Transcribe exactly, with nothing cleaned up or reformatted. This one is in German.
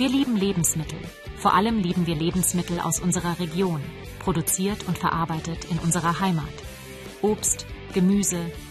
Wir lieben Lebensmittel. Vor allem lieben wir Lebensmittel aus unserer Region, produziert und verarbeitet in unserer Heimat. Obst, Gemüse,